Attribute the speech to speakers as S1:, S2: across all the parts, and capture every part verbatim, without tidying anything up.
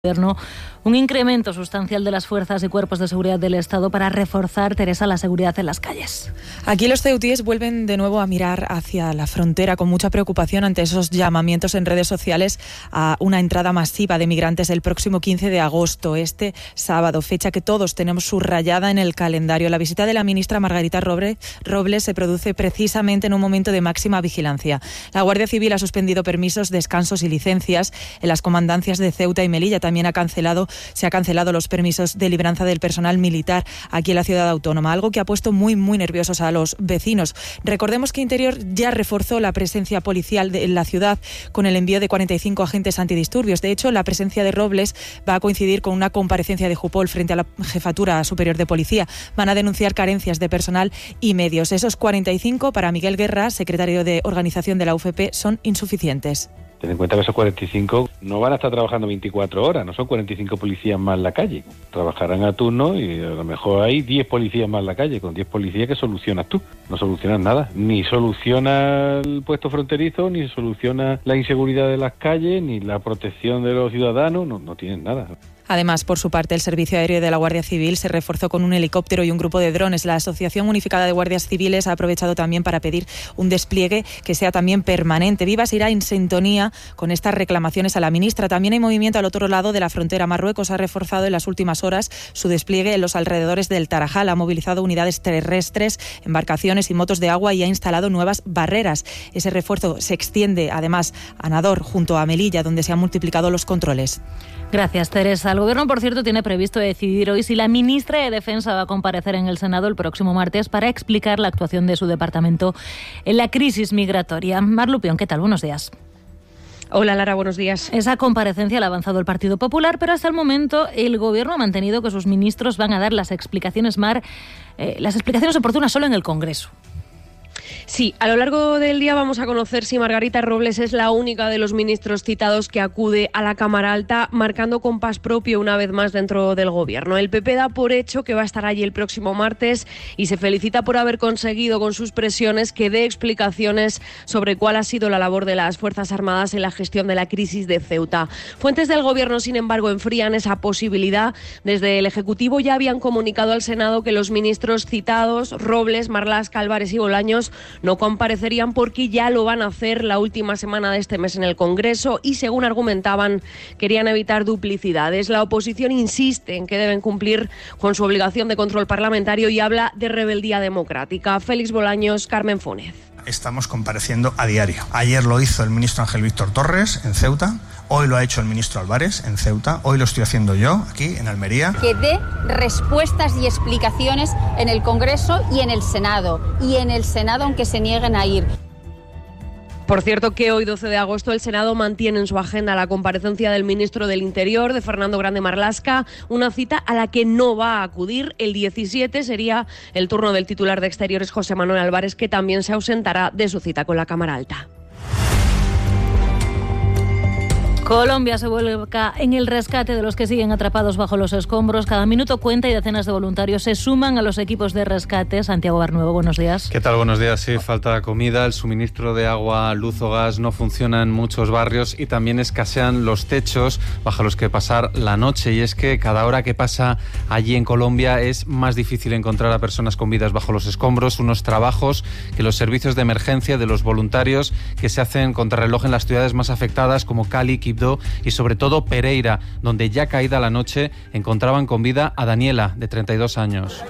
S1: Gobierno un incremento sustancial de las fuerzas y cuerpos de seguridad del Estado para reforzar, Teresa, la seguridad en las calles.
S2: Aquí los ceutíes vuelven de nuevo a mirar hacia la frontera con mucha preocupación ante esos llamamientos en redes sociales a una entrada masiva de migrantes el próximo quince de agosto, este sábado, fecha que todos tenemos subrayada en el calendario. La visita de la ministra Margarita Robles se produce precisamente en un momento de máxima vigilancia. La Guardia Civil ha suspendido permisos, descansos y licencias en las comandancias de Ceuta y Melilla. También ha cancelado, se ha cancelado los permisos de libranza del personal militar aquí en la ciudad autónoma, algo que ha puesto muy, muy nerviosos a los vecinos. Recordemos que Interior ya reforzó la presencia policial de, en la ciudad con el envío de cuarenta y cinco agentes antidisturbios. De hecho, la presencia de Robles va a coincidir con una comparecencia de Jupol frente a la Jefatura Superior de Policía. Van a denunciar carencias de personal y medios. Esos cuarenta y cinco, para Miguel Guerra, secretario de Organización de la U F P, son insuficientes.
S3: Ten en cuenta que esos cuarenta y cinco no van a estar trabajando veinticuatro horas, no son cuarenta y cinco policías más en la calle. Trabajarán a turno y a lo mejor hay diez policías más en la calle. Con diez policías, ¿qué solucionas tú? No solucionas nada. Ni soluciona el puesto fronterizo, ni soluciona la inseguridad de las calles, ni la protección de los ciudadanos. No, no tienen nada.
S2: Además, por su parte, el Servicio Aéreo de la Guardia Civil se reforzó con un helicóptero y un grupo de drones. La Asociación Unificada de Guardias Civiles ha aprovechado también para pedir un despliegue que sea también permanente. Vivas irá en sintonía con estas reclamaciones a la ministra. También hay movimiento al otro lado de la frontera. Marruecos ha reforzado en las últimas horas su despliegue en los alrededores del Tarajal. Ha movilizado unidades terrestres, embarcaciones y motos de agua y ha instalado nuevas barreras. Ese refuerzo se extiende además a Nador, junto a Melilla, donde se han multiplicado los controles.
S1: Gracias, Teresa. El Gobierno, por cierto, tiene previsto decidir hoy si la ministra de Defensa va a comparecer en el Senado el próximo martes para explicar la actuación de su departamento en la crisis migratoria. Mar Lupión, ¿qué tal? Buenos días.
S4: Hola, Lara, buenos días.
S1: Esa comparecencia la ha avanzado el Partido Popular, pero hasta el momento el Gobierno ha mantenido que sus ministros van a dar las explicaciones, Mar, eh, las explicaciones oportunas solo en el Congreso.
S4: Sí, a lo largo del día vamos a conocer si Margarita Robles es la única de los ministros citados que acude a la Cámara Alta, marcando compás propio una vez más dentro del Gobierno. El P P da por hecho que va a estar allí el próximo martes y se felicita por haber conseguido con sus presiones que dé explicaciones sobre cuál ha sido la labor de las Fuerzas Armadas en la gestión de la crisis de Ceuta. Fuentes del Gobierno, sin embargo, enfrían esa posibilidad. Desde el Ejecutivo ya habían comunicado al Senado que los ministros citados, Robles, Marlaska, Álvarez y Bolaños, no comparecerían porque ya lo van a hacer la última semana de este mes en el Congreso y, según argumentaban, querían evitar duplicidades. La oposición insiste en que deben cumplir con su obligación de control parlamentario y habla de rebeldía democrática. Félix Bolaños, Carmen Fónez.
S5: Estamos compareciendo a diario. Ayer lo hizo el ministro Ángel Víctor Torres en Ceuta, hoy lo ha hecho el ministro Álvarez en Ceuta, hoy lo estoy haciendo yo aquí en Almería.
S6: Que dé respuestas y explicaciones en el Congreso y en el Senado, y en el Senado aunque se nieguen a ir.
S4: Por cierto que hoy, doce de agosto, el Senado mantiene en su agenda la comparecencia del ministro del Interior, de Fernando Grande Marlaska, una cita a la que no va a acudir. El diecisiete sería el turno del titular de Exteriores, José Manuel Álvarez, que también se ausentará de su cita con la Cámara Alta.
S1: Colombia se vuelca en el rescate de los que siguen atrapados bajo los escombros. Cada minuto cuenta y decenas de voluntarios se suman a los equipos de rescate. Santiago Barnuevo, buenos días.
S7: ¿Qué tal? Buenos días. Sí, falta comida, el suministro de agua, luz o gas no funciona en muchos barrios y también escasean los techos bajo los que pasar la noche. Y es que cada hora que pasa allí en Colombia es más difícil encontrar a personas con vidas bajo los escombros. Unos trabajos que los servicios de emergencia de los voluntarios que se hacen contrarreloj en las ciudades más afectadas como Cali, Quibdó y sobre todo Pereira, donde ya caída la noche encontraban con vida a Daniela, de treinta y dos años.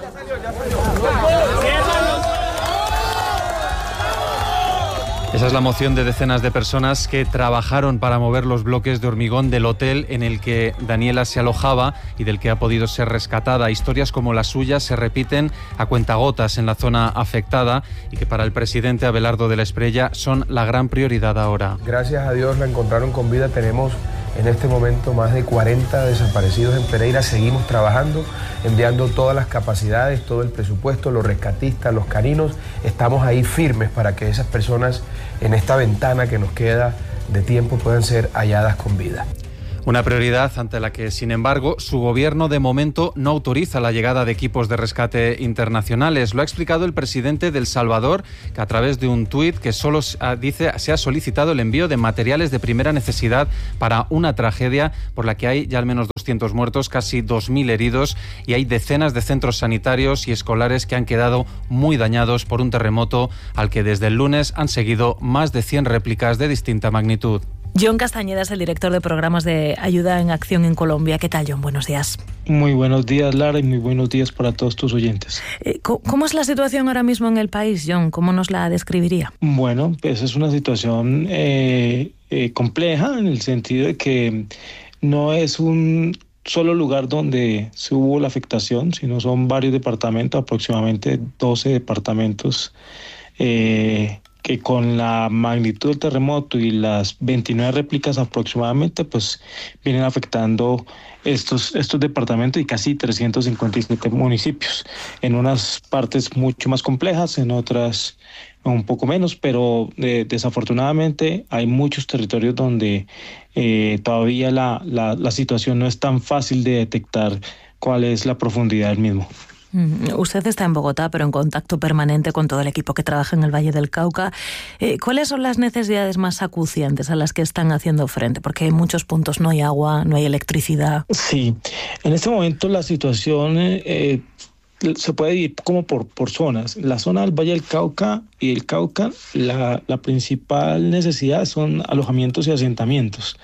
S7: Esa es la emoción de decenas de personas que trabajaron para mover los bloques de hormigón del hotel en el que Daniela se alojaba y del que ha podido ser rescatada. Historias como las suyas se repiten a cuentagotas en la zona afectada y que para el presidente Abelardo de la Espriella son la gran prioridad ahora.
S8: Gracias a Dios la encontraron con vida. Tenemos en este momento más de cuarenta desaparecidos en Pereira. Seguimos trabajando, enviando todas las capacidades, todo el presupuesto, los rescatistas, los caninos. Estamos ahí firmes para que esas personas en esta ventana que nos queda de tiempo puedan ser halladas con vida.
S7: Una prioridad ante la que, sin embargo, su gobierno de momento no autoriza la llegada de equipos de rescate internacionales. Lo ha explicado el presidente de El Salvador, que a través de un tuit que solo dice se ha solicitado el envío de materiales de primera necesidad para una tragedia por la que hay ya al menos doscientos muertos, casi dos mil heridos, y hay decenas de centros sanitarios y escolares que han quedado muy dañados por un terremoto al que desde el lunes han seguido más de cien réplicas de distinta magnitud.
S1: John Castañeda es el director de programas de ayuda en acción en Colombia. ¿Qué tal, John? Buenos días.
S9: Muy buenos días, Lara, y muy buenos días para todos tus oyentes.
S1: Eh, ¿Cómo es la situación ahora mismo en el país, John? ¿Cómo nos la describiría?
S9: Bueno, pues es una situación eh, eh, compleja en el sentido de que no es un solo lugar donde se hubo la afectación, sino son varios departamentos, aproximadamente doce departamentos, eh, que con la magnitud del terremoto y las veintinueve réplicas aproximadamente, pues vienen afectando estos, estos departamentos y casi trescientos cincuenta y siete municipios. En unas partes mucho más complejas, en otras un poco menos, pero eh, desafortunadamente hay muchos territorios donde eh, todavía la, la, la situación no es tan fácil de detectar cuál es la profundidad del mismo.
S1: Usted está en Bogotá, pero en contacto permanente con todo el equipo que trabaja en el Valle del Cauca. Eh, ¿Cuáles son las necesidades más acuciantes a las que están haciendo frente? Porque en muchos puntos no hay agua, no hay electricidad.
S9: Sí, en este momento la situación eh, se puede dividir como por, por zonas. La zona del Valle del Cauca y el Cauca, la, la principal necesidad son alojamientos y asentamientos.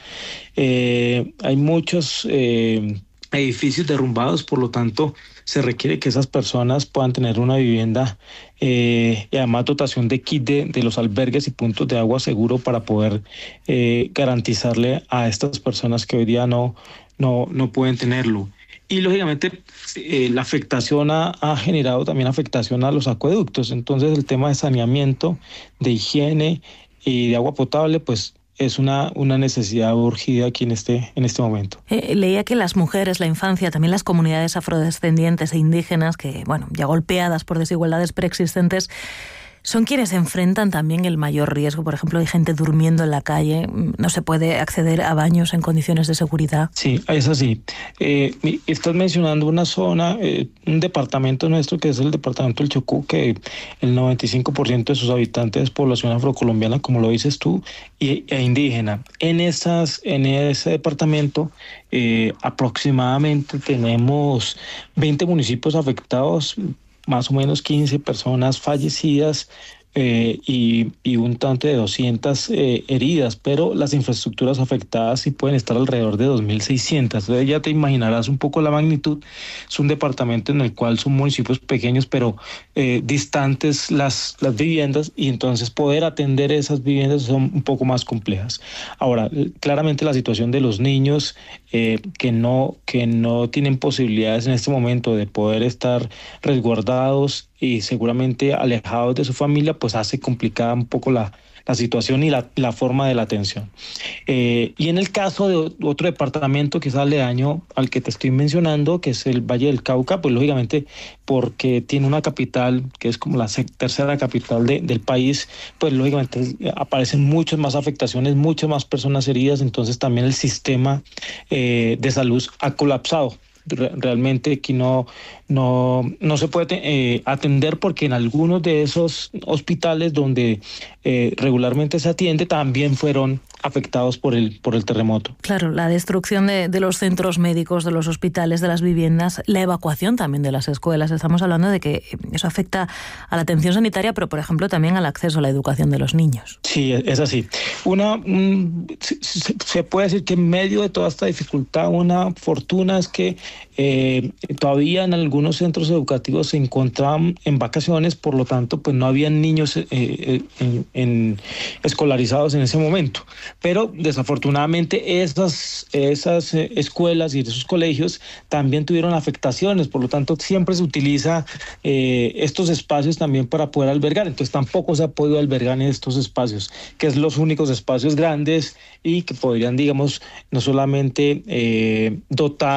S9: Eh, hay muchos eh, edificios derrumbados, por lo tanto se requiere que esas personas puedan tener una vivienda eh, y además dotación de kit de, de los albergues y puntos de agua seguro para poder eh, garantizarle a estas personas que hoy día no, no, no pueden tenerlo. Y lógicamente eh, la afectación ha, ha generado también afectación a los acueductos. Entonces el tema de saneamiento, de higiene y de agua potable, pues es una, una necesidad urgida aquí en este, en este momento.
S1: Eh, leía que las mujeres, la infancia, también las comunidades afrodescendientes e indígenas, que bueno, ya golpeadas por desigualdades preexistentes, son quienes enfrentan también el mayor riesgo. Por ejemplo, hay gente durmiendo en la calle, no se puede acceder a baños en condiciones de seguridad.
S9: Sí, es así. Eh, estás mencionando una zona, eh, un departamento nuestro que es el departamento del Chocó, que el noventa y cinco por ciento de sus habitantes es población afrocolombiana, como lo dices tú, y, e indígena. En, esas, en ese departamento eh, aproximadamente tenemos veinte municipios afectados, más o menos quince personas fallecidas eh, y, y un tanto de doscientas eh, heridas, pero las infraestructuras afectadas sí pueden estar alrededor de dos mil seiscientas. Entonces ya te imaginarás un poco la magnitud. Es un departamento en el cual son municipios pequeños, pero eh, distantes las, las viviendas, y entonces poder atender esas viviendas son un poco más complejas. Ahora, claramente la situación de los niños eh, que, no, que no tienen posibilidades en este momento de poder estar resguardados y seguramente alejados de su familia, pues hace complicada un poco la, la situación y la, la forma de la atención. Eh, y en el caso de otro departamento que es aledaño al que te estoy mencionando, que es el Valle del Cauca, pues lógicamente porque tiene una capital que es como la tercera capital de, del país, pues lógicamente aparecen muchas más afectaciones, muchas más personas heridas, entonces también el sistema eh, de salud ha colapsado. Realmente aquí no, no, no se puede eh, atender, porque en algunos de esos hospitales donde eh, regularmente se atiende también fueron afectados por el por el terremoto.
S1: Claro, la destrucción de, de los centros médicos, de los hospitales, de las viviendas, la evacuación también de las escuelas. Estamos hablando de que eso afecta a la atención sanitaria, pero por ejemplo también al acceso a la educación de los niños.
S9: Sí, es así. Una un, se, se puede decir que en medio de toda esta dificultad, una fortuna es que eh, todavía en algunos centros educativos se encontraban en vacaciones, por lo tanto pues no habían niños eh, en, en escolarizados en ese momento. Pero desafortunadamente esas, esas escuelas y esos colegios también tuvieron afectaciones, por lo tanto siempre se utiliza eh, estos espacios también para poder albergar, entonces tampoco se ha podido albergar en estos espacios, que es los únicos espacios grandes y que podrían, digamos, no solamente eh, dotar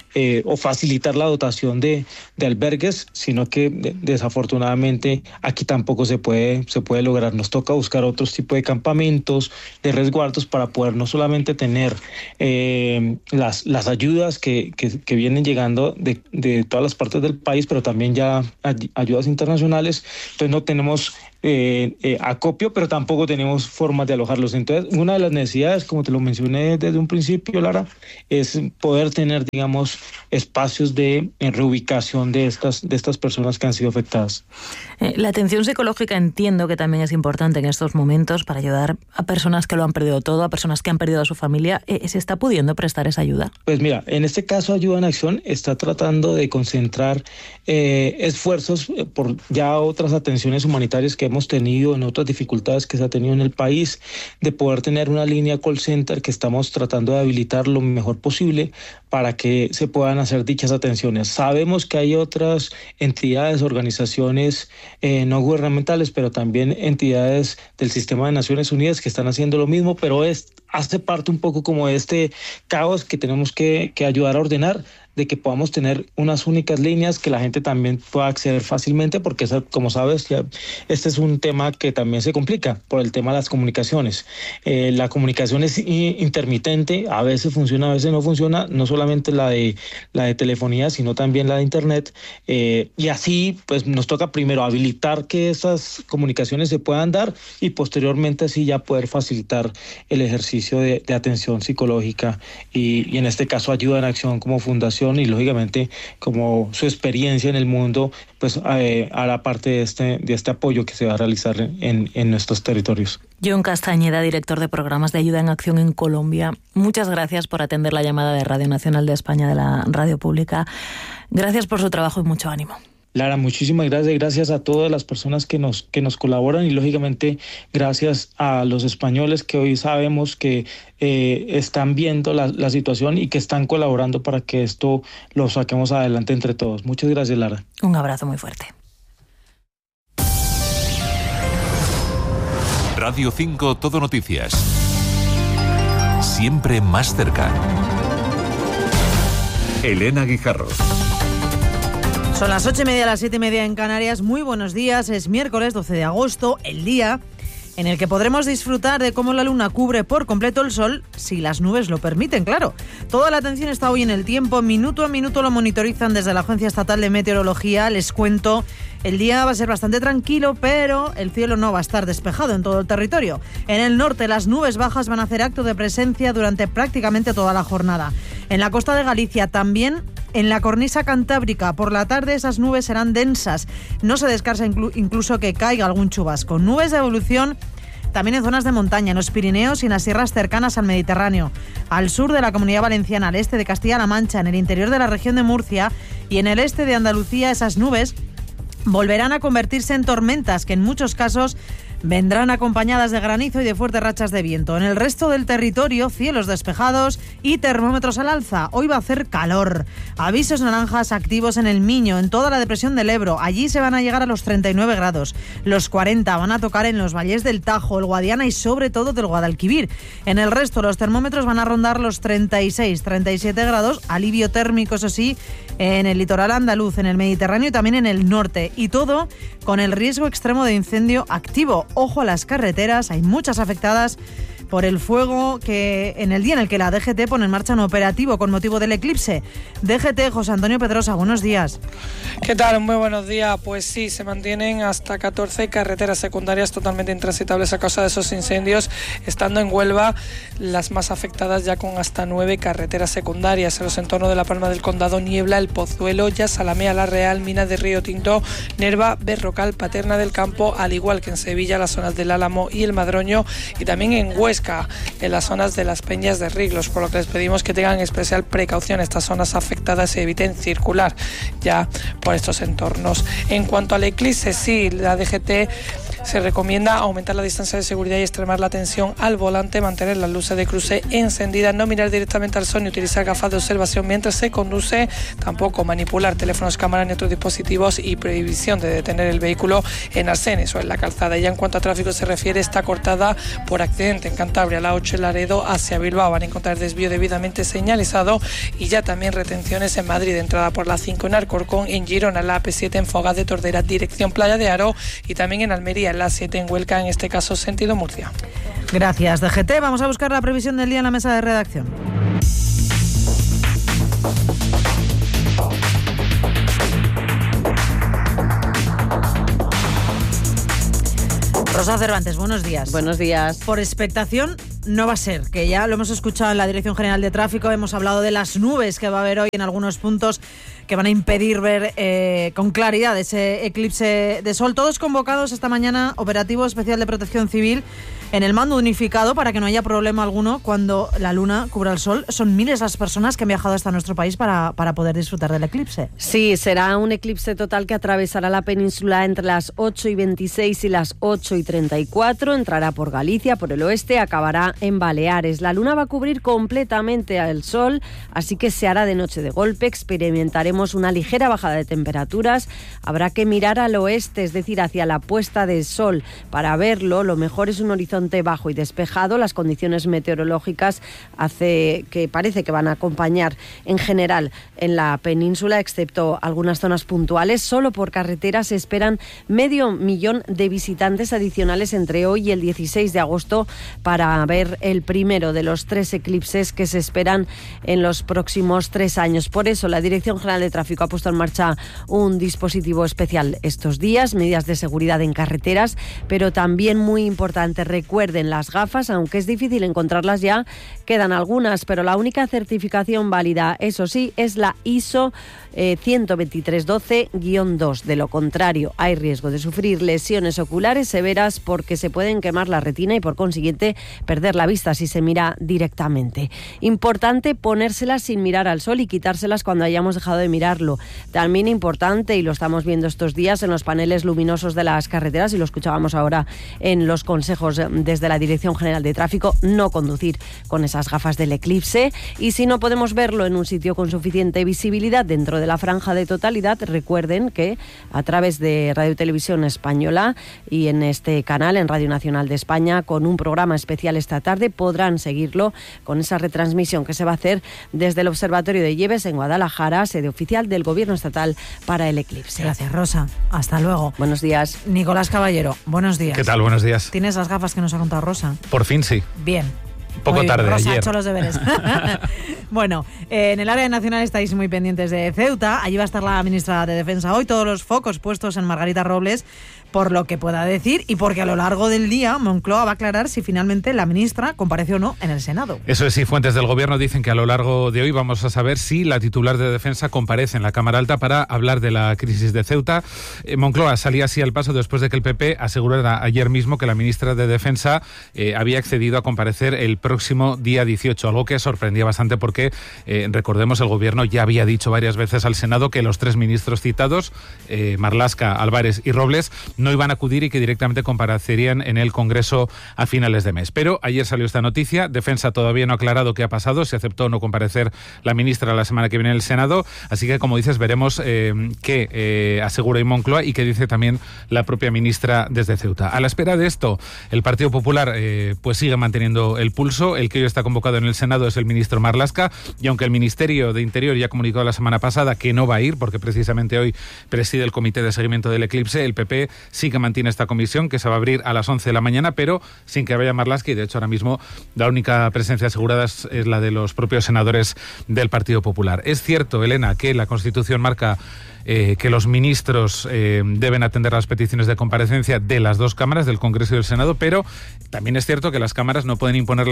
S9: eh, o facilitar la dotación de, de albergues, sino que de, desafortunadamente aquí tampoco se puede, se puede lograr. Nos toca buscar otros tipos de campamentos, de resguardos, para poder no solamente tener eh, las, las ayudas que, que, que vienen llegando de, de todas las partes del país, pero también ya ay- ayudas internacionales. Entonces no tenemos Eh, eh, acopio, pero tampoco tenemos formas de alojarlos. Entonces, una de las necesidades, como te lo mencioné desde un principio, Lara, es poder tener, digamos, espacios de eh, reubicación de estas, de estas personas que han sido afectadas.
S1: Eh, la atención psicológica entiendo que también es importante en estos momentos para ayudar a personas que lo han perdido todo, a personas que han perdido a su familia. Eh, ¿Se está pudiendo prestar esa ayuda?
S9: Pues mira, en este caso Ayuda en Acción está tratando de concentrar eh, esfuerzos por ya otras atenciones humanitarias que hemos tenido, en otras dificultades que se ha tenido en el país, de poder tener una línea call center que estamos tratando de habilitar lo mejor posible para que se puedan hacer dichas atenciones. Sabemos que hay otras entidades, organizaciones eh, no gubernamentales, pero también entidades del sistema de Naciones Unidas que están haciendo lo mismo, pero es hace parte un poco como de este caos que tenemos que, que ayudar a ordenar, de que podamos tener unas únicas líneas que la gente también pueda acceder fácilmente, porque como sabes, ya este es un tema que también se complica por el tema de las comunicaciones. Eh, la comunicación es intermitente, a veces funciona, a veces no funciona, no solamente la de, la de telefonía, sino también la de internet, eh, y así pues nos toca primero habilitar que esas comunicaciones se puedan dar y posteriormente así ya poder facilitar el ejercicio de, de atención psicológica y, y en este caso Ayuda en Acción como fundación y lógicamente como su experiencia en el mundo, pues eh, a la parte de este, de este apoyo que se va a realizar en, en nuestros territorios.
S1: John Castañeda, director de programas de Ayuda en Acción en Colombia. Muchas gracias por atender la llamada de Radio Nacional de España, de la radio pública. Gracias por su trabajo y mucho ánimo.
S9: Lara, muchísimas gracias, gracias a todas las personas que nos, que nos colaboran y lógicamente gracias a los españoles que hoy sabemos que eh, están viendo la, la situación y que están colaborando para que esto lo saquemos adelante entre todos. Muchas gracias, Lara.
S1: Un abrazo muy fuerte.
S10: Radio cinco Todo Noticias. Siempre más cerca. Elena Guijarro.
S11: Son las ocho y media, las siete y media en Canarias. Muy buenos días. Es miércoles doce de agosto, el día en el que podremos disfrutar de cómo la luna cubre por completo el sol, si las nubes lo permiten, claro. Toda la atención está hoy en el tiempo. Minuto a minuto lo monitorizan desde la Agencia Estatal de Meteorología. Les cuento, el día va a ser bastante tranquilo, pero el cielo no va a estar despejado en todo el territorio. En el norte, las nubes bajas van a hacer acto de presencia durante prácticamente toda la jornada. En la costa de Galicia también. En la cornisa cantábrica, por la tarde esas nubes serán densas. No se descarta inclu- incluso que caiga algún chubasco. Nubes de evolución también en zonas de montaña, en los Pirineos y en las sierras cercanas al Mediterráneo. Al sur de la Comunidad Valenciana, al este de Castilla-La Mancha, en el interior de la región de Murcia y en el este de Andalucía, esas nubes volverán a convertirse en tormentas que en muchos casos vendrán acompañadas de granizo y de fuertes rachas de viento. En el resto del territorio, cielos despejados y termómetros al alza. Hoy va a hacer calor. Avisos naranjas activos en el Miño, en toda la depresión del Ebro. Allí se van a llegar a los treinta y nueve grados. Los cuarenta van a tocar en los valles del Tajo, el Guadiana y sobre todo del Guadalquivir. En el resto, los termómetros van a rondar los treinta y seis, treinta y siete grados. Alivio térmico, eso sí, en el litoral andaluz, en el Mediterráneo y también en el norte. Y todo con el riesgo extremo de incendio activo. Ojo a las carreteras, hay muchas afectadas por el fuego que en el día en el que la D G T pone en marcha un operativo con motivo del eclipse. D G T, José Antonio Pedrosa, buenos días.
S12: ¿Qué tal? Muy buenos días. Pues sí, se mantienen hasta catorce carreteras secundarias totalmente intransitables a causa de esos incendios, estando en Huelva las más afectadas ya con hasta nueve carreteras secundarias. En los entornos de La Palma del Condado, Niebla, El Pozuelo, Ya Salamea, La Real, Minas de Río Tinto, Nerva, Berrocal, Paterna del Campo, al igual que en Sevilla, las zonas del Álamo y el Madroño, y también en Huesca, en las zonas de las Peñas de Riglos, por lo que les pedimos que tengan especial precaución estas zonas afectadas y eviten circular ya por estos entornos. En cuanto al eclipse, sí, la D G T Se recomienda aumentar la distancia de seguridad y extremar la atención al volante, mantener las luces de cruce encendidas, no mirar directamente al sol ni utilizar gafas de observación mientras se conduce, tampoco manipular teléfonos, cámaras ni otros dispositivos, y prohibición de detener el vehículo en arcenes o en la calzada. Ya en cuanto a tráfico se refiere, está cortada por accidente en Cantabria, la ocho en Laredo hacia Bilbao. Van a encontrar desvío debidamente señalizado y ya también retenciones en Madrid, entrada por la cinco en Alcorcón, en Girona, la A P siete en Fogaz de Tordera, dirección Playa de Aro, y también en Almería, en la siete en Huelca, en este caso sentido Murcia.
S11: Gracias, D G T. Vamos a buscar la previsión del día en la mesa de redacción. Rosa Cervantes, buenos días.
S4: Buenos días.
S11: Por expectación no va a ser, que ya lo hemos escuchado en la Dirección General de Tráfico, hemos hablado de las nubes que va a haber hoy en algunos puntos que van a impedir ver eh, con claridad ese eclipse de sol. Todos convocados esta mañana, operativo especial de protección civil en el mando unificado para que no haya problema alguno cuando la luna cubra el sol. Son miles las personas que han viajado hasta nuestro país para, para poder disfrutar del eclipse.
S4: Sí, será un eclipse total que atravesará la península entre las ocho y veintiséis y las ocho y treinta y cuatro. Entrará por Galicia, por el oeste, acabará en Baleares. La luna va a cubrir completamente al sol, así que se hará de noche de golpe. Experimentaremos una ligera bajada de temperaturas. Habrá que mirar al oeste, es decir, hacia la puesta de sol. Para verlo, lo mejor es un horizonte bajo y despejado. Las condiciones meteorológicas hace que parece que van a acompañar en general en la península, excepto algunas zonas puntuales. Solo por carretera se esperan medio millón de visitantes adicionales entre hoy y el dieciséis de agosto para ver el primero de los tres eclipses que se esperan en los próximos tres años. Por eso la Dirección General de Tráfico ha puesto en marcha un dispositivo especial estos días, medidas de seguridad en carreteras, pero también muy importante, recuerden las gafas, aunque es difícil encontrarlas ya, quedan algunas, pero la única certificación válida, eso sí, es la I S O eh, ciento veintitrés doce guión dos. De lo contrario, hay riesgo de sufrir lesiones oculares severas porque se pueden quemar la retina y por consiguiente perder la vista si se mira directamente. Importante ponérselas sin mirar al sol y quitárselas cuando hayamos dejado de mirarlo. También importante, y lo estamos viendo estos días en los paneles luminosos de las carreteras, y lo escuchábamos ahora en los consejos desde la Dirección General de Tráfico, no conducir con esas gafas del eclipse. Y si no podemos verlo en un sitio con suficiente visibilidad dentro de la franja de totalidad, recuerden que a través de Radio y Televisión Española y en este canal, en Radio Nacional de España, con un programa especial esta tarde, podrán seguirlo con esa retransmisión que se va a hacer desde el Observatorio de Lleves en Guadalajara, sede oficial del Gobierno Estatal para el eclipse.
S11: Gracias, Rosa. Hasta luego.
S4: Buenos días.
S11: Nicolás Caballero, buenos días.
S7: ¿Qué tal? Buenos días.
S11: ¿Tienes las gafas que nos ha contado Rosa?
S7: Por fin sí.
S11: Bien.
S7: Poco
S11: muy
S7: tarde,
S11: bien. Rosa
S7: ayer.
S11: ha hecho los deberes. Bueno, eh, en el área nacional estáis muy pendientes de Ceuta. Allí va a estar la ministra de Defensa hoy. Todos los focos puestos en Margarita Robles por lo que pueda decir y porque a lo largo del día Moncloa va a aclarar si finalmente la ministra compareció o no en el Senado.
S13: Eso es, sí, fuentes del Gobierno dicen que a lo largo de hoy vamos a saber si la titular de Defensa comparece en la Cámara Alta para hablar de la crisis de Ceuta. Eh, Moncloa salía así al paso después de que el P P asegurara ayer mismo que la ministra de Defensa eh, había accedido a comparecer el próximo día dieciocho, algo que sorprendía bastante porque, eh, recordemos, el Gobierno ya había dicho varias veces al Senado que los tres ministros citados, eh, Marlaska, Álvarez y Robles, no iban a acudir y que directamente comparecerían en el Congreso a finales de mes. Pero ayer salió esta noticia. Defensa todavía no ha aclarado qué ha pasado, si aceptó o no comparecer la ministra la semana que viene en el Senado. Así que, como dices, veremos eh, qué eh, asegura Moncloa y qué dice también la propia ministra desde Ceuta. A la espera de esto, el Partido Popular eh, pues sigue manteniendo el pulso. El que hoy está convocado en el Senado es el ministro Marlaska, y aunque el Ministerio de Interior ya comunicó la semana pasada que no va a ir, porque precisamente hoy preside el Comité de Seguimiento del Eclipse, el P P sí que mantiene esta comisión, que se va a abrir a las once de la mañana, pero sin que vaya Marlaska, y de hecho ahora mismo la única presencia asegurada es, es la de los propios senadores del Partido Popular. Es cierto, Elena, que la Constitución marca Eh, que los ministros eh, deben atender las peticiones de comparecencia de las dos cámaras, del Congreso y del Senado, pero también es cierto que las cámaras no pueden imponer la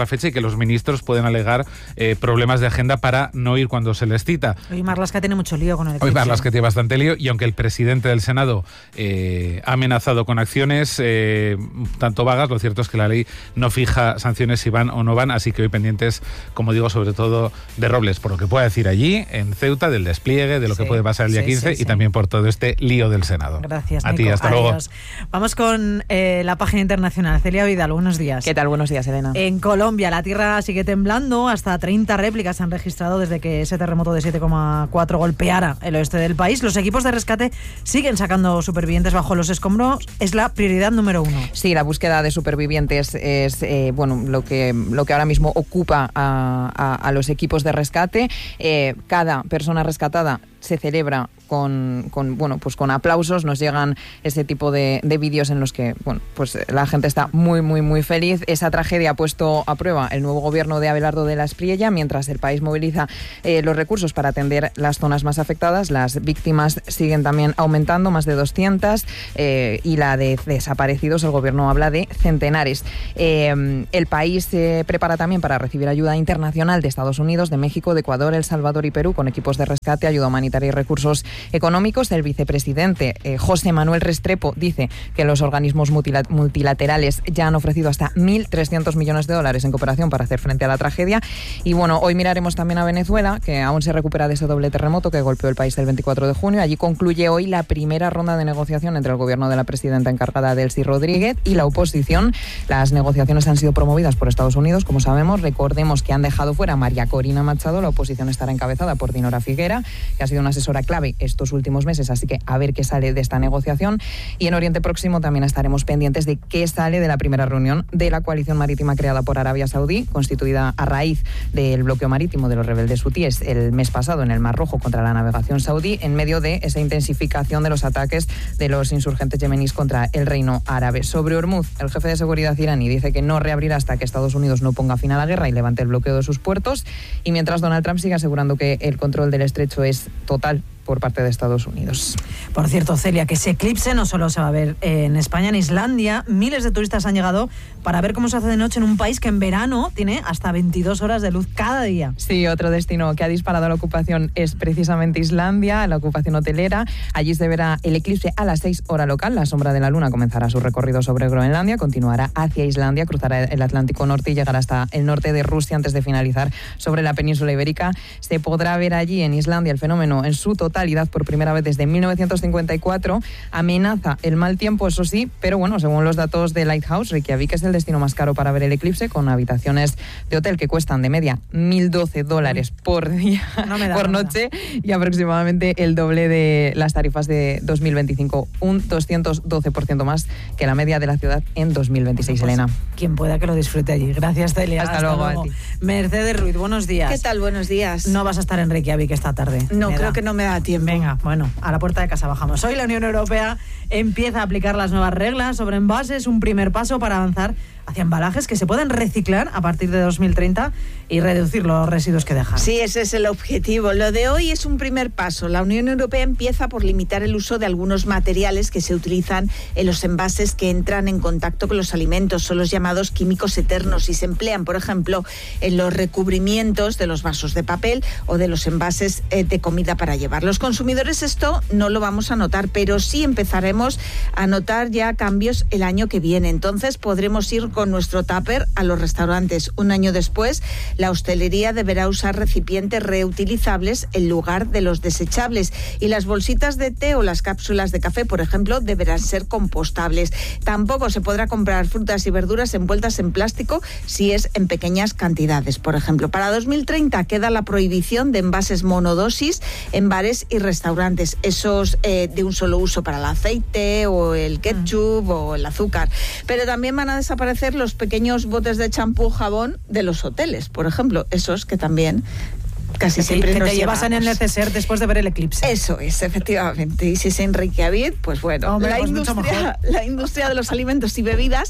S13: fecha y que los ministros pueden alegar eh, problemas de agenda para no ir cuando se les cita.
S11: Hoy Marlaska tiene mucho lío con el eclipse.
S13: Hoy Marlaska tiene bastante lío y aunque el presidente del Senado eh, ha amenazado con acciones eh, tanto vagas, lo cierto es que la ley no fija sanciones si van o no van, así que hoy pendientes, como digo, sobre todo de Robles, por lo que pueda decir allí, en Ceuta, del despliegue, de lo sí, que puede pasar el día sí, quince sí, sí. y también por todo este lío del Senado.
S11: Gracias,
S13: A
S11: Nico.
S13: ti, hasta
S11: Adiós.
S13: luego.
S11: Vamos con eh, la página internacional. Celia Vidal, buenos días.
S14: ¿Qué tal? Buenos días, Elena.
S11: En Colombia, la tierra sigue temblando. Hasta treinta réplicas se han registrado desde que ese terremoto de siete coma cuatro golpeara el oeste del país. Los equipos de rescate siguen sacando supervivientes bajo los escombros. Es la prioridad número uno.
S14: Sí, la búsqueda de supervivientes es eh, bueno lo que, lo que ahora mismo ocupa a, a, a los equipos de rescate. Eh, cada persona rescatada se celebra con, con bueno pues con aplausos. Nos llegan ese tipo de, de vídeos en los que bueno pues la gente está muy muy muy feliz. Esa tragedia ha puesto a prueba el nuevo gobierno de Abelardo de la Espriella, mientras el país moviliza eh, los recursos para atender las zonas más afectadas. Las víctimas siguen también aumentando, más de doscientas, eh, y la de desaparecidos, el gobierno habla de centenares. Eh, el país se prepara también para recibir ayuda internacional de Estados Unidos, de México, de Ecuador, El Salvador y Perú, con equipos de rescate, ayuda humanitaria y recursos económicos. El vicepresidente eh, José Manuel Restrepo dice que los organismos mutila- multilaterales ya han ofrecido hasta mil trescientos millones de dólares en cooperación para hacer frente a la tragedia. Y bueno, hoy miraremos también a Venezuela, que aún se recupera de ese doble terremoto que golpeó el país el veinticuatro de junio. Allí concluye hoy la primera ronda de negociación entre el gobierno de la presidenta encargada, Delcy Rodríguez, y la oposición. Las negociaciones han sido promovidas por Estados Unidos, como sabemos. Recordemos que han dejado fuera a María Corina Machado. La oposición estará encabezada por Dinora Figuera, que ha sido una asesora clave estos últimos meses, así que a ver qué sale de esta negociación. Y en Oriente Próximo también estaremos pendientes de qué sale de la primera reunión de la coalición marítima creada por Arabia Saudí, constituida a raíz del bloqueo marítimo de los rebeldes hutíes el mes pasado en el Mar Rojo contra la navegación saudí, en medio de esa intensificación de los ataques de los insurgentes yemeníes contra el Reino Árabe. Sobre Hormuz, el jefe de seguridad iraní dice que no reabrirá hasta que Estados Unidos no ponga fin a la guerra y levante el bloqueo de sus puertos, y mientras Donald Trump sigue asegurando que el control del estrecho es total por parte de Estados Unidos.
S11: Por cierto, Celia, que ese eclipse no solo se va a ver en España, en Islandia. Miles de turistas han llegado para ver cómo se hace de noche en un país que en verano tiene hasta veintidós horas de luz cada día.
S14: Sí, otro destino que ha disparado la ocupación es precisamente Islandia, la ocupación hotelera. Allí se verá el eclipse a las seis hora local. La sombra de la luna comenzará su recorrido sobre Groenlandia, continuará hacia Islandia, cruzará el Atlántico Norte y llegará hasta el norte de Rusia antes de finalizar sobre la península ibérica. Se podrá ver allí en Islandia el fenómeno en su totalidad por primera vez desde mil novecientos cincuenta y cuatro. Amenaza el mal tiempo, eso sí, pero bueno, según los datos de Lighthouse, Reykjavik es el destino más caro para ver el eclipse, con habitaciones de hotel que cuestan de media mil doce dólares por día, no me da, por no noche, y aproximadamente el doble de las tarifas de dos mil veinticinco, un doscientos doce por ciento más que la media de la ciudad en dos mil veintiséis, pues, Elena.
S11: Quien pueda que lo disfrute allí. Gracias, Celia.
S14: Hasta, Hasta luego. luego. A ti.
S11: Mercedes Ruiz, buenos días.
S15: ¿Qué tal? Buenos días.
S11: No vas a estar en Reykjavik esta tarde.
S15: No, creo da. que no me da tiempo.
S11: Venga, bueno, a la puerta de casa bajamos. Hoy la Unión Europea empieza a aplicar las nuevas reglas sobre envases, un primer paso para avanzar hacia embalajes que se pueden reciclar a partir de dos mil treinta y reducir los residuos que dejan.
S15: Sí, ese es el objetivo. Lo de hoy es un primer paso. La Unión Europea empieza por limitar el uso de algunos materiales que se utilizan en los envases que entran en contacto con los alimentos. Son los llamados químicos eternos y se emplean, por ejemplo, en los recubrimientos de los vasos de papel o de los envases eh, de comida para llevar. Los consumidores esto no lo vamos a notar, pero sí empezaremos a notar ya cambios el año que viene. Entonces podremos ir con nuestro tupper a los restaurantes. Un año después, la hostelería deberá usar recipientes reutilizables en lugar de los desechables, y las bolsitas de té o las cápsulas de café, por ejemplo, deberán ser compostables. Tampoco se podrá comprar frutas y verduras envueltas en plástico si es en pequeñas cantidades. Por ejemplo, para dos mil treinta queda la prohibición de envases monodosis en bares y restaurantes, esos eh, de un solo uso para el aceite o el ketchup mm. o el azúcar. Pero también van a desaparecer los pequeños botes de champú o jabón de los hoteles, por ejemplo, esos que también casi
S11: que
S15: siempre
S11: te,
S15: nos
S11: que te llevas en el neceser después de ver el eclipse.
S15: Eso es, efectivamente. Y si es en Reykjavik, pues bueno,
S11: Hombre,
S15: la,
S11: pues
S15: industria, la industria de los alimentos y bebidas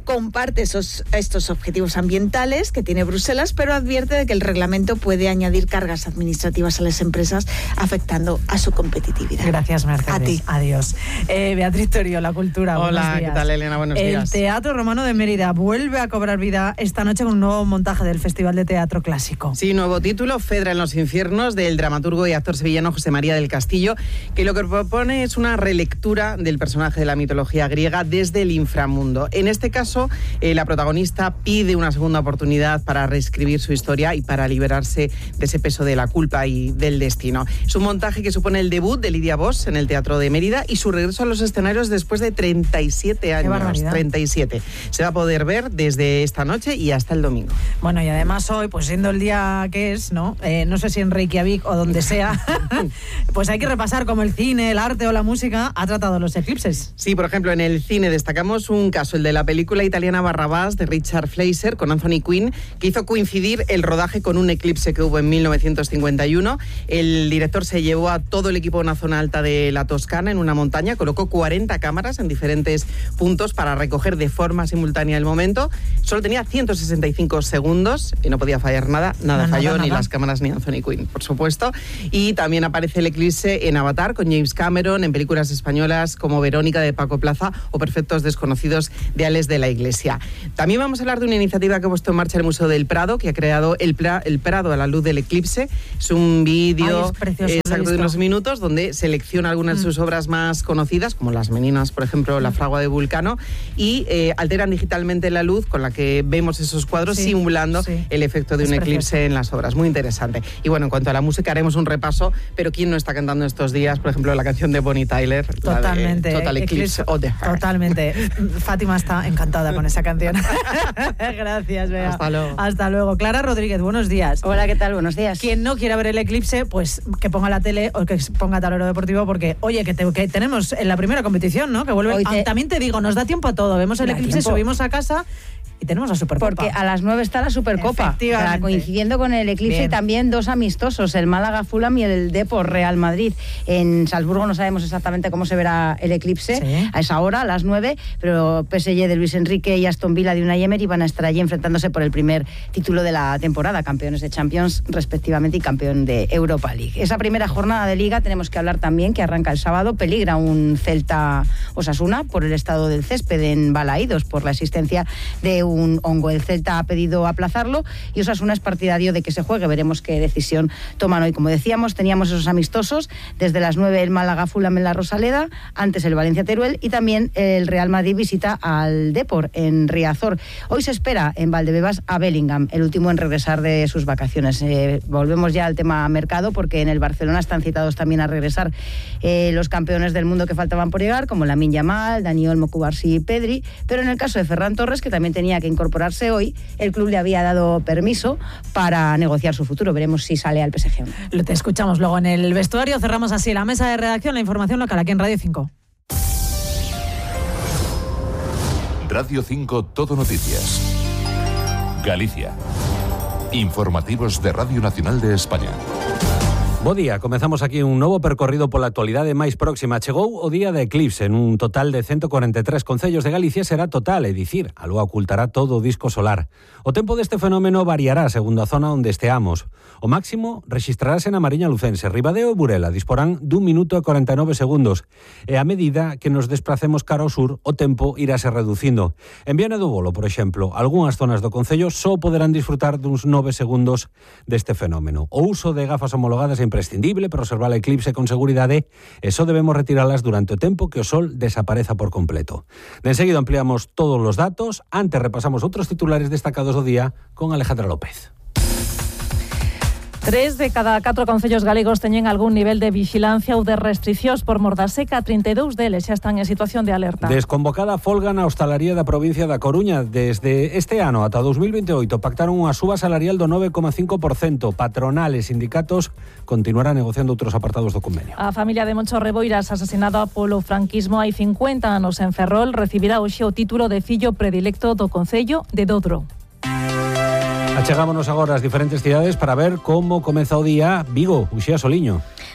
S15: comparte esos, estos objetivos ambientales que tiene Bruselas, pero advierte de que el reglamento puede añadir cargas administrativas a las empresas, afectando a su competitividad.
S11: Gracias, Mercedes.
S15: A ti.
S11: Adiós. Eh, Beatriz Torio, La Cultura.
S16: Hola, ¿qué tal, Elena? Buenos
S11: el
S16: días.
S11: El Teatro Romano de Mérida vuelve a cobrar vida esta noche con un nuevo montaje del Festival de Teatro Clásico.
S16: Sí, nuevo título, Fedra en los infiernos, del dramaturgo y actor sevillano José María del Castillo, que lo que propone es una relectura del personaje de la mitología griega desde el inframundo. En este caso, eh, la protagonista pide una segunda oportunidad para reescribir su historia y para liberarse de ese peso de la culpa y del destino. Es un montaje que supone el debut de Lidia Bosch en el Teatro de Mérida y su regreso a los escenarios después de treinta y siete años. treinta y siete. Se va a poder ver desde esta noche y hasta el domingo.
S11: Bueno, y además hoy, pues siendo el día que es, ¿no? Eh, no sé si en Reykjavik o donde sea, pues hay que repasar cómo el cine, el arte o la música ha tratado los eclipses.
S16: Sí, por ejemplo, en el cine destacamos un caso, el de la película italiana Barrabás de Richard Fleischer con Anthony Quinn, que hizo coincidir el rodaje con un eclipse que hubo en mil novecientos cincuenta y uno. El director se llevó a todo el equipo a una zona alta de la Toscana, en una montaña, colocó cuarenta cámaras en diferentes puntos para recoger de forma simultánea el momento. Solo tenía ciento sesenta y cinco segundos y no podía fallar nada, nada
S11: no,
S16: falló,
S11: nada,
S16: ni
S11: nada.
S16: las cámaras ni Anthony Quinn, por supuesto. Y también aparece el eclipse en Avatar con James Cameron, en películas españolas como Verónica de Paco Plaza o Perfectos Desconocidos de Ales de la Iglesia. También vamos a hablar de una iniciativa que ha puesto en marcha el Museo del Prado, que ha creado el, pra, el Prado a la luz del eclipse. Es un vídeo exacto de unos minutos donde selecciona algunas mm. de sus obras más conocidas, como Las Meninas, por ejemplo, La fragua de Vulcano, y eh, alteran digitalmente la luz con la que vemos esos cuadros, sí, simulando sí. el efecto de es un eclipse precioso. En las obras. Muy interesante. Y bueno, en cuanto a la música, haremos un repaso, pero ¿quién no está cantando estos días, por ejemplo, la canción de Bonnie Tyler?
S11: Totalmente.
S16: La de Total Eclipse of the Heart.
S11: Totalmente. Fátima está encantada con esa canción. Gracias, Bea.
S16: Hasta luego.
S11: Hasta luego. Clara Rodríguez, buenos días.
S17: Hola, ¿qué tal? Buenos días.
S11: Quien no quiera ver el eclipse, pues que ponga la tele o que ponga Tablero Deportivo, porque, oye, que, te, que tenemos en la primera competición, ¿no? Que vuelve. Te... Ah, también te digo, nos da tiempo a todo. Vemos el
S17: da
S11: eclipse,
S17: tiempo.
S11: subimos a casa y tenemos la Supercopa.
S17: Porque a las nueve está la Supercopa, o sea, coincidiendo con el eclipse. Bien. Y también dos amistosos, el Málaga-Fulham y el Depor-Real Madrid. En Salzburgo no sabemos exactamente cómo se verá el eclipse, sí, a esa hora, a las nueve, pero P S G de Luis Enrique y Aston Villa de Unai Emery van a estar allí enfrentándose por el primer título de la temporada, campeones de Champions respectivamente y campeón de Europa League. Esa primera jornada de Liga tenemos que hablar también, que arranca el sábado, peligra un Celta-Osasuna por el estado del césped en Balaídos, por la existencia de un hongo. El Celta ha pedido aplazarlo y Osasuna es partidario de que se juegue. Veremos qué decisión toman hoy. Como decíamos, teníamos esos amistosos desde las nueve el Málaga-Fulham en la Rosaleda, antes el Valencia-Teruel y también el Real Madrid visita al Depor en Riazor. Hoy se espera en Valdebebas a Bellingham, el último en regresar de sus vacaciones. Eh, volvemos ya al tema mercado, porque en el Barcelona están citados también a regresar eh, los campeones del mundo que faltaban por llegar, como Lamine Yamal, Dani Olmo, Cubarsí y Pedri, pero en el caso de Ferran Torres, que también tenía que incorporar hoy, el club le había dado permiso para negociar su futuro. Veremos si sale al P S G.
S11: Te escuchamos luego en el vestuario. Cerramos así la mesa de redacción, la información local aquí en Radio cinco.
S10: Radio cinco Todo Noticias. Galicia. Informativos de Radio Nacional de España.
S18: Bo día, comezamos aquí un novo percorrido pola actualidade máis próxima. Chegou o día de eclipse, en un total de ciento cuarenta e tres concellos de Galicia será total, é dicir, a lúa ocultará todo o disco solar. O tempo deste fenómeno variará segundo a zona onde esteamos. O máximo rexistrarase na Mariña Lucense, Ribadeo e Burela, disporán dun minuto e cuarenta e nove segundos, e a medida que nos desplacemos cara ao sur, o tempo irase reducindo. En Viana do Bolo, por exemplo, algunhas zonas do concello só poderán disfrutar duns nove segundos deste fenómeno. O uso de gafas homologadas en imprescindible para observar o eclipse con seguridade e só debemos retiralas durante o tempo que o sol desapareza por completo. De enseguida ampliamos todos os datos, antes repasamos outros titulares destacados do día con Alejandra López.
S19: Tres de cada catro concellos galegos teñen algún nivel de vigilancia ou de restriccións por morda seca. trinta e dous deles xa están en situación de alerta.
S18: Desconvocada folga na hostalaría da provincia da Coruña. Desde este ano ata dous mil veintioito pactaron unha suba salarial do nove coma cinco por cento. Patronal e sindicatos continuarán negociando outros apartados do convenio.
S19: A familia de Moncho Reboiras, asesinada polo franquismo hai cincuenta anos en Ferrol, recibirá hoxe o título de fillo predilecto do concello de Dodro.
S18: Achegámonos agora ás diferentes cidades para ver como comeza o día. Vigo, Uxía Soliño.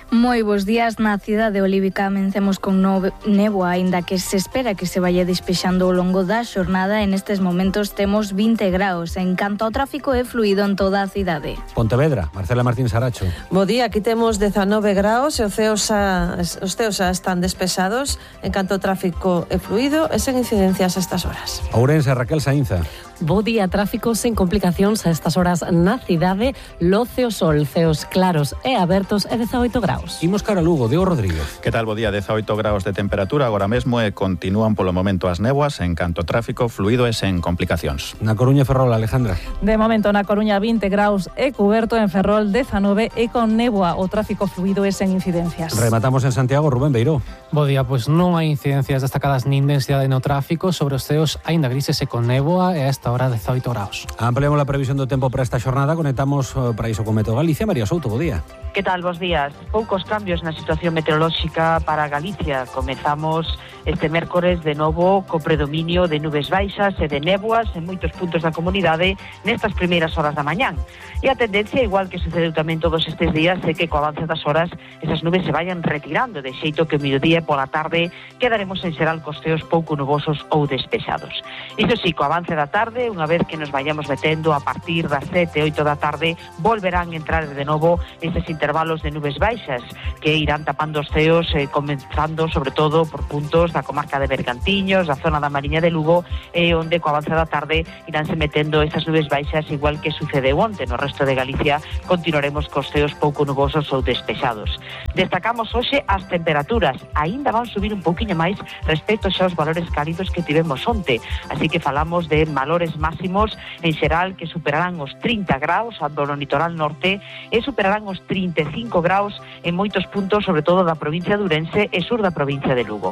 S20: Moi bons días. Na cidade de Olivi comencemos con no, néboa, aínda que se espera que se vaya despexando ao longo da xornada. En estes momentos temos vinte graus. En canto ao tráfico é fluido en toda a cidade.
S18: Pontevedra, Marcela Martín Saracho.
S21: Bo día, aquí temos dezanove graus e os ceos xa, os ceos xa están despexados. En canto ao tráfico é fluido e sen incidencias a estas horas.
S18: Ourense, Raquel Saínza.
S22: Bo día, tráfico sen complicacións a estas horas na cidade. Loce o sol, ceos claros e abertos e dezaoito graus.
S18: Imos cara a Lugo, Diego Rodríguez.
S23: Que tal, bo día, dezaoito graus de temperatura agora mesmo e continúan polo momento as néboas en canto tráfico fluido e sen complicacións.
S18: Na Coruña, Ferrol, Alejandra.
S19: De momento na Coruña vinte graus e cuberto, en Ferrol dezanove e con néboa, o tráfico fluido e sen incidencias.
S18: Rematamos en Santiago, Rubén Beiró.
S24: Bo día, pois non hai incidencias destacadas nin densidade no tráfico, sobre os ceos aínda grises e con néboa e a esta hora dezaoito graus.
S18: Ampliamos a previsión do tempo para esta xornada, conectamos para iso con Meteo Galicia. María Souto, bo día.
S25: Que tal, bos días? Poucos cambios na situación meteorolóxica para Galicia. Comezamos este mércores de novo co predominio de nubes baixas e de néboas en moitos puntos da comunidade nestas primeiras horas da mañán. E a tendencia, igual que sucedeu tamén todos estes días, é que co avance das horas esas nubes se vayan retirando, de xeito que o mediodía e pola tarde quedaremos en xeral cos ceos pouco nubosos ou despexados. Iso sí, co avance da tarde, unha vez que nos vayamos metendo a partir das sete, oito da tarde, volverán a entrar de novo estes intervalos de nubes baixas que irán tapando os ceos, eh, comenzando sobre todo por puntos da comarca de Bergantiños, da zona da Mariña de Lugo, e eh, onde co avance da tarde iránse metendo esas nubes baixas, igual que sucedeu onte no resto de Galicia. Continuaremos cos ceos pouco nubosos ou despexados. Destacamos hoxe as temperaturas, aínda van subir un pouquiño máis respecto xa aos valores cálidos que tivemos onte, así que falamos de valores máximos en xeral que superarán os trinta graus no litoral norte e superarán os trinta e cinco graus en moitos puntos, sobre todo da provincia de Ourense e sur da provincia de Lugo.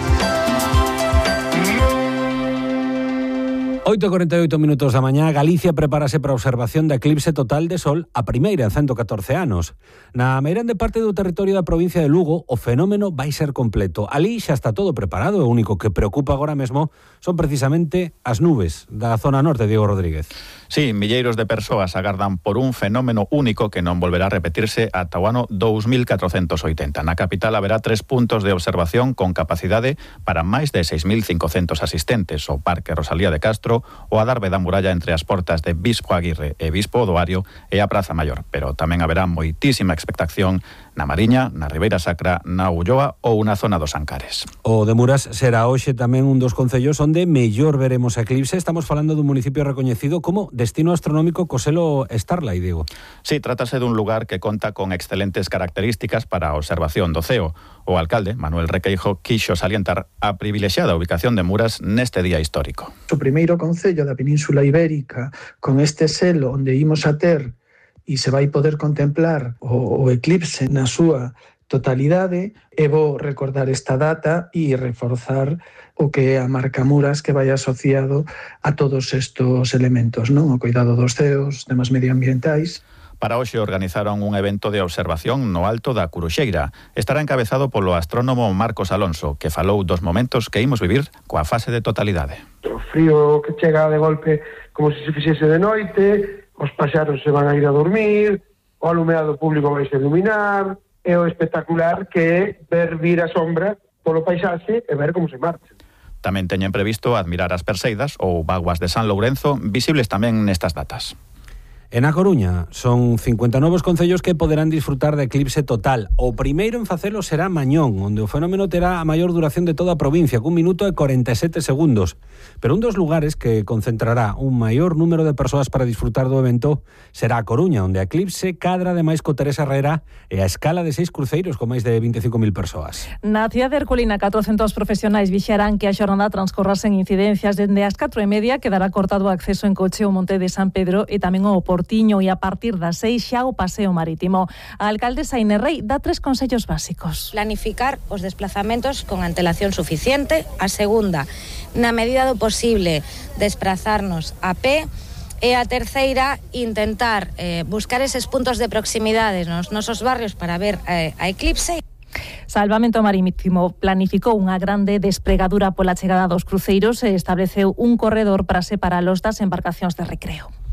S18: oito e cuarenta e oito minutos da mañá, Galicia prepárase para a observación da eclipse total de sol, a primeira en ciento catorce anos. Na meirande parte do territorio da provincia de Lugo, o fenómeno vai ser completo. Ali xa está todo preparado, o único que preocupa agora mesmo son precisamente as nubes da zona norte, Diego Rodríguez.
S23: Sí, milleiros de persoas agardan por un fenómeno único que non volverá a repetirse ata o ano dous mil catrocentos oitenta. Na capital haberá tres puntos de observación con capacidade para máis de seis mil cincocentos asistentes, o Parque Rosalía de Castro, o Adarve da Muralla entre as portas de Bispo Aguirre e Bispo Odoario e a Praza Maior. Pero tamén haberá moitísima expectación na Mariña, na Ribeira Sacra, na Ulloa ou na zona dos Ancares.
S18: O de Muras será hoxe tamén un dos concellos onde mellor veremos a eclipse. Estamos falando dun municipio recoñecido como destino astronómico co selo Starlight, Diego.
S23: Sí, trátase dun lugar que conta con excelentes características para a observación do ceo. O alcalde, Manuel Requeijo, quixo salientar a privilexiada ubicación de Muras neste día histórico.
S26: O primeiro concello da Península Ibérica con este selo onde imos a ter e se vai poder contemplar o, o eclipse na súa totalidade, e vou recordar esta data e reforzar o que é a marca Muras, que vai asociado a todos estes elementos, non? O cuidado dos ceos, temas medioambientais.
S23: Para hoxe organizaron un evento de observación no alto da Curuxeira. Estará encabezado polo astrónomo Marcos Alonso, que falou dos momentos que imos vivir coa fase de totalidade.
S27: O frío que chega de golpe como se se fixese de noite, os paxaros se van a ir a dormir, o alumeado público vai se iluminar, e o espectacular que é ver vir a sombra polo paisaxe e ver como se marcha.
S23: Tamén teñen previsto admirar as Perseidas ou vaguas de San Lourenzo, visibles tamén nestas datas.
S18: En A Coruña son cincuenta novos concellos que poderán disfrutar de eclipse total. O primeiro en facelo será Mañón, onde o fenómeno terá a maior duración de toda a provincia, cun minuto e cuarenta e sete segundos. Pero un dos lugares que concentrará un maior número de persoas para disfrutar do evento será A Coruña, onde a eclipse cadra ademais co Teresa Herrera e a escala de seis cruceiros con máis de vinte e cinco mil persoas.
S19: Na cidade de Ercolina, catrocentos profesionais vixarán que a xornada transcorra sen incidencias. Dende as catro e media quedará cortado o acceso en coche ao Monte de San Pedro e tamén o Portiño, e a partir das seis xa o paseo marítimo. A alcaldesa Inés Rey dá tres consellos básicos.
S28: Planificar os desplazamentos con antelación suficiente. A segunda, na medida do posible, desprazarnos a pé. E a terceira, intentar eh, buscar eses puntos de proximidade nos nosos barrios para ver eh, a eclipse.
S19: Salvamento Marítimo planificou unha grande despregadura pola chegada dos cruceiros e estableceu un corredor para separalos das embarcacións de recreo.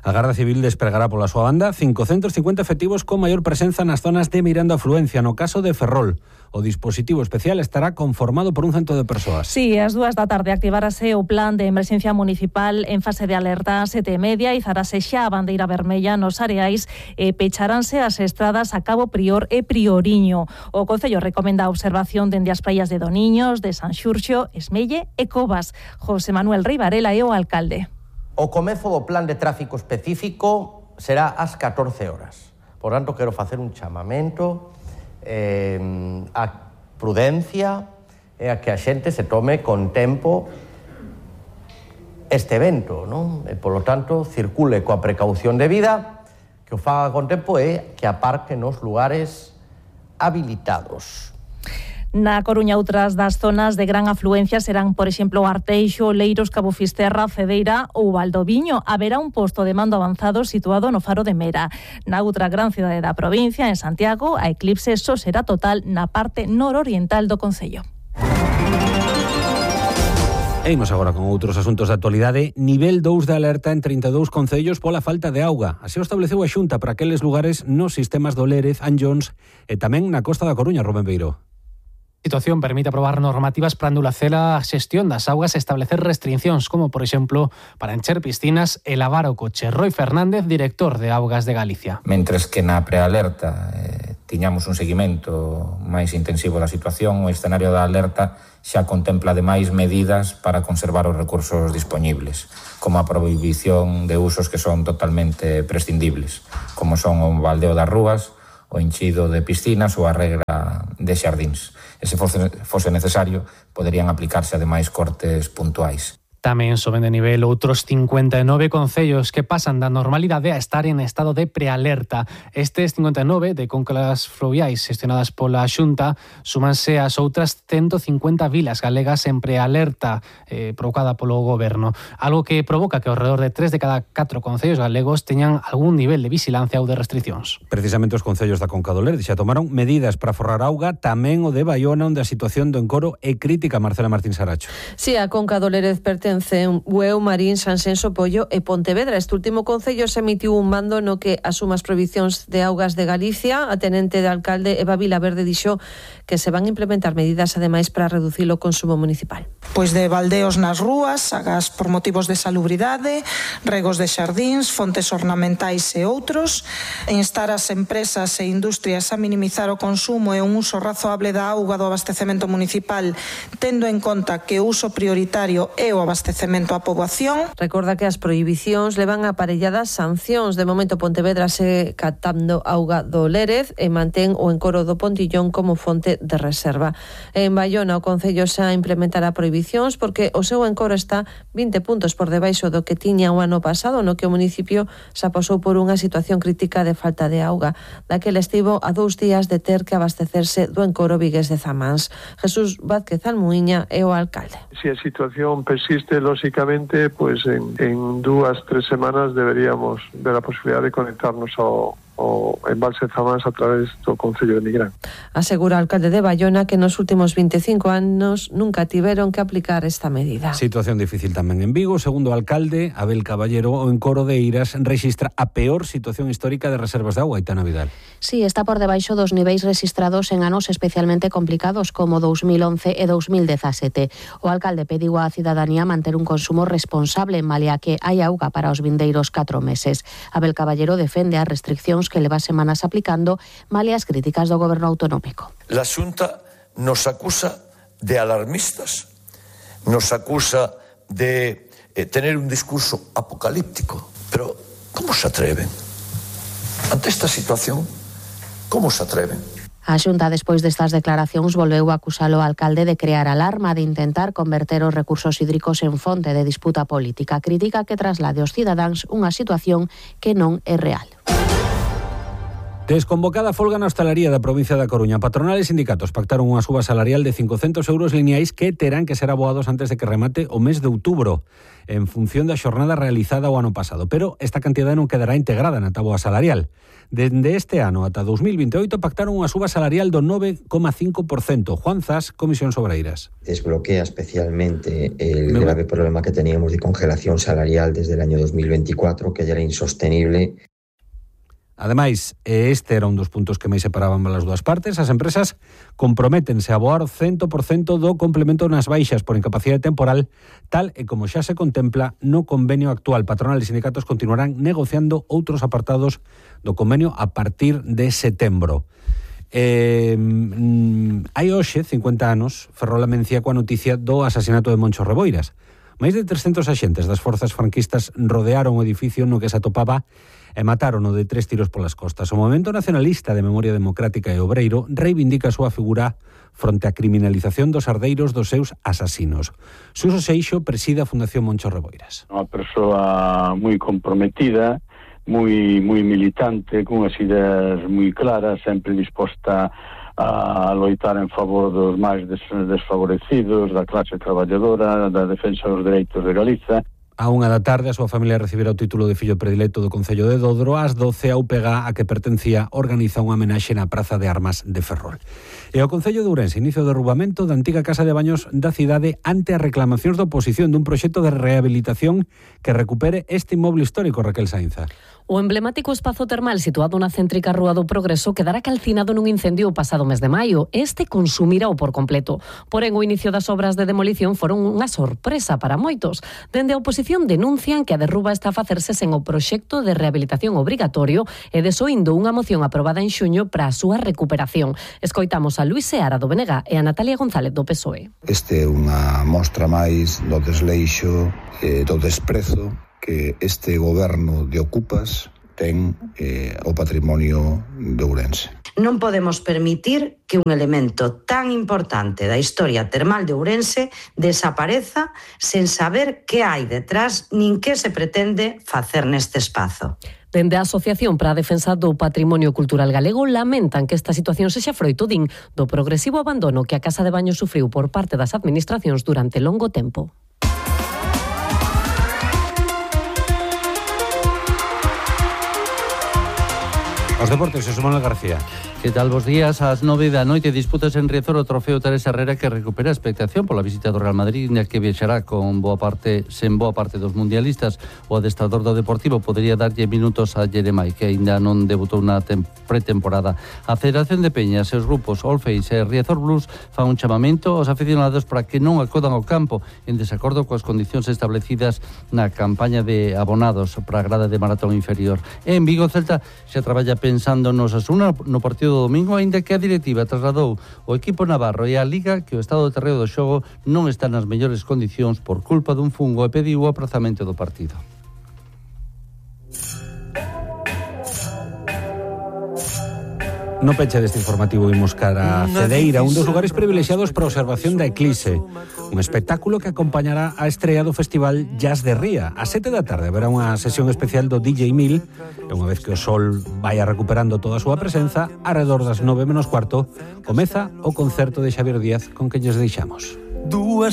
S18: A Garda Civil despregará pola súa banda cincocentos cincuenta efectivos con maior presenza nas zonas de Miranda Afluencia. No caso de Ferrol, o dispositivo especial estará conformado por un cento de persoas.
S19: Sí, ás dúas da tarde activarase o plan de emerxencia municipal en fase de alerta a sete e media e izarase xa a bandeira vermella nos areais e pecharanse as estradas a Cabo Prior e Prioriño. O Concello recomenda a observación dende as praias de Doniños, de San Xurxo, Esmelle e Covas. José Manuel Rei Varela é o alcalde.
S1: O comezo do plan de tráfico específico será ás catorce horas. Por tanto, quero facer un chamamento eh, a prudencia e a que a xente se tome con tempo este evento, non? E, polo tanto, circule coa precaución debida, que o faga con tempo e que aparque nos lugares habilitados.
S19: Na Coruña, outras das zonas de gran afluencia serán, por exemplo, Arteixo, Leiros, Cabo Fisterra, Cedeira ou Valdoviño. Haberá un posto de mando avanzado situado no Faro de Mera. Na outra gran cidade da provincia, en Santiago, a eclipse só será total na parte nororiental do concello.
S18: E imos agora con outros asuntos de actualidade. Nivel dous de alerta en trinta e dous concellos pola falta de auga. Así o estableceu a Xunta para aqueles lugares nos sistemas do Lérez, Anllóns e tamén na Costa da Coruña, Rubén Beiro.
S24: A situación permite aprobar normativas para anular a xestión das augas e establecer restriccións, como, por exemplo, para encher piscinas e lavar o coche. Roi Fernández, director de Augas de Galicia.
S2: Mentres que na prealerta eh, tiñamos un seguimento máis intensivo da situación, o escenario da alerta xa contempla ademais medidas para conservar os recursos dispoñibles, como a prohibición de usos que son totalmente prescindibles, como son o baldeo das rúas, o enchido de piscinas ou a regra de xardíns. E se fose, fose necesario, poderían aplicarse ademais cortes puntuais.
S24: Tamén soben de nivel outros cincuenta e nove concellos que pasan da normalidade a estar en estado de prealerta. Estes cincuenta e nove de cóncalas fluviais gestionadas pola Xunta súmanse as outras ciento cincuenta vilas galegas en prealerta eh, provocada polo goberno. Algo que provoca que ao redor de tres de cada catro concellos galegos teñan algún nivel de vigilancia ou de restriccións.
S18: Precisamente os concellos da Conca do Lerdo xa tomaron medidas para forrar auga, tamén o de Baiona, onde a situación do encoro é crítica. Marcela Martín Saracho.
S21: Si, a Conca do Lerdo pertence Bueu, Marín, Sanxenxo, Pollo e Pontevedra. Este último concello se emitiu un mando no que asuma as prohibicións de augas de Galicia. A tenente de alcalde Eva Vilaverde dixo que se van implementar medidas ademais para reducir o consumo municipal.
S3: Pois de baldeos nas rúas, agas por motivos de salubridade, regos de xardíns, fontes ornamentais e outros, instar as empresas e industrias a minimizar o consumo e un uso razoable da auga do abastecemento municipal, tendo en conta que o uso prioritario é o abastecemento abastecemento á poboación.
S21: Recorda que as prohibicións levan aparelladas sancións. De momento Pontevedra se captando auga do Lérez e mantén o encoro do Pontillón como fonte de reserva. En Baiona o Concello xa implementará prohibicións porque o seu encoro está vinte puntos por debaixo do que tiña o ano pasado, no que o municipio xa pasou por unha situación crítica de falta de auga. Daquel estivo a dous días de ter que abastecerse do encoro vigués de Zamáns. Jesús Vázquez Almuíña é o alcalde.
S27: Si a situación persiste, lógicamente, pues en, en dúas, tres semanas deberíamos ver a posibilidad de conectarnos ao, ao embalse Zamáns a través do Concello de Nigrán.
S21: Asegura o alcalde de Baiona que nos últimos veinticinco anos nunca tiveron que aplicar esta medida.
S18: Situación difícil tamén en Vigo. Segundo o alcalde, Abel Caballero, o encoro de Eiras registra a peor situación histórica de reservas de auga. Aitana Vidal.
S5: Sí, está por debaixo dos niveis registrados en anos especialmente complicados como dous mil once e dous mil dezasete. O alcalde pediu á cidadanía manter un consumo responsable en malia que hai auga para os vindeiros catro meses. Abel Caballero defende as restriccións que leva semanas aplicando malia as críticas do goberno autonómico.
S6: La Xunta nos acusa de alarmistas, nos acusa de eh, tener un discurso apocalíptico, pero ¿cómo se atreven? Ante esta situación, ¿cómo se atreven?
S5: A Xunta, despois destas declaracións, volveu a acusar o alcalde de crear alarma, de intentar converter os recursos hídricos en fonte de disputa política. Crítica que traslade aos cidadáns unha situación que non é real.
S18: Desconvocada folga na hostalería da provincia da Coruña. Patronal e sindicatos pactaron unha suba salarial de cincocentos euros lineais que terán que ser aboados antes de que remate o mes de outubro, en función da xornada realizada o ano pasado. Pero esta cantidade non quedará integrada na táboa salarial. Dende este ano ata dos mil veintioito pactaron unha suba salarial do nove coma cinco por cento. Juan Zas, Comisións Obreiras.
S4: Desbloquea especialmente el Me... grave problema que teníamos de congelación salarial desde el año dos mil veinticuatro, que ya era insostenible.
S18: Ademais, este era un dos puntos que máis separaban as dúas partes. As empresas comprométense a aboar cento por cento do complemento nas baixas por incapacidade temporal, tal e como xa se contempla no convenio actual. Patronal e sindicatos continuarán negociando outros apartados do convenio a partir de setembro. Eh, hai hoxe, cincuenta anos, Ferrol amencía coa noticia do asasinato de Moncho Reboiras. Máis de trescentos axentes das forzas franquistas rodearon o edificio no que se atopaba e mataron-o de tres tiros polas costas. O Movemento Nacionalista de Memoria Democrática e Obreiro reivindica a súa figura fronte á criminalización dos ardeiros dos seus asasinos. Suso Seixo preside a Fundación Moncho Reboiras.
S7: Unha persoa moi comprometida, moi moi militante, con as ideas moi claras, sempre disposta a loitar en favor dos máis desfavorecidos, da clase traballadora, da defensa dos dereitos de Galiza.
S18: A unha da tarde, a súa familia recibirá o título de fillo predilecto do Concello de Dodro. Ás doce, a U P G A, a que pertencía, organiza unha homenaxe na Praza de Armas de Ferrol. E o Concello de Ourense inicia o derrubamento da antiga casa de baños da cidade ante as reclamacións da oposición dun proxecto de rehabilitación que recupere este inmoble histórico, Raquel Sainza.
S22: O emblemático espazo termal situado na céntrica Rúa do Progreso quedará calcinado nun incendio o pasado mes de maio. Este consumirá o por completo. Porén, o inicio das obras de demolición foron unha sorpresa para moitos. Dende a oposición denuncian que a derruba está a facerse sen o proxecto de rehabilitación obrigatorio e desoindo unha moción aprobada en xuño para a súa recuperación. Escoitamos a Luís Seara do B N G e a Natalia González do P S O E.
S8: Este é unha mostra máis do desleixo, eh, do desprezo que este goberno de Ocupas ten eh, o patrimonio de Ourense.
S9: Non podemos permitir que un elemento tan importante da historia termal de Ourense desapareza sen saber que hai detrás nin que se pretende facer neste espazo.
S22: Dende a Asociación para a Defensa do Patrimonio Cultural Galego lamentan que esta situación sexa froito din do progresivo abandono que a Casa de Baños sufriu por parte das administracións durante longo tempo.
S18: Os deportes, Xosé Manuel García.
S12: Que tal, bos días? Ás nove da noite disputas en Riazor o trofeo Teresa Herrera, que recupera a expectación pola visita do Real Madrid, na que viaxará con boa parte, sen boa parte dos mundialistas. O adestrador do Deportivo podería darlle minutos a Jeremai, que aínda non debutou na pretemporada. A Federación de Peñas e os grupos Olfeis e Riazor Blues fan un chamamento aos aficionados para que non acudan ao campo en desacordo coas condicións establecidas na campaña de abonados para a grada de maratón inferior. E en Vigo, Celta xa traballa pensando nos Asuna no partido do domingo, aínda que a directiva trasladou o equipo navarro e a Liga que o estado do terreo do xogo non está nas mellores condicións por culpa dun fungo e pediu o aprazamento do partido.
S18: No peche deste informativo imos cara a Cedeira, un dos lugares privilexiados para a observación da eclipse. Un espectáculo que acompañará a estrea do Festival Jazz de Ría. A sete da tarde haberá unha sesión especial do D J Mil, e unha vez que o sol vaya recuperando toda a súa presenza, alrededor das nove menos cuarto, comeza o concerto de Xavier Díaz con que lles deixamos.
S13: Dúas